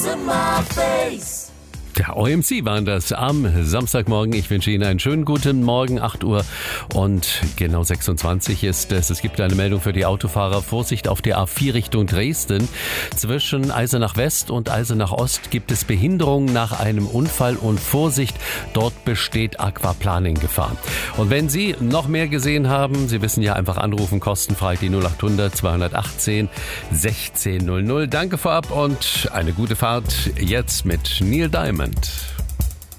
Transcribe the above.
Der OMC waren das am Samstagmorgen. Ich wünsche Ihnen einen schönen guten Morgen, 8 Uhr und genau 26 ist es. Es gibt eine Meldung für die Autofahrer. Vorsicht auf der A4 Richtung Dresden. Zwischen Eisenach West und Eisenach Ost gibt es Behinderungen nach einem Unfall und Vorsicht, dort besteht Aquaplaning-Gefahr. Und wenn Sie noch mehr gesehen haben, Sie wissen ja, einfach anrufen, kostenfrei die 0800 218 1600. Danke vorab und eine gute Fahrt jetzt mit Neil Diamond.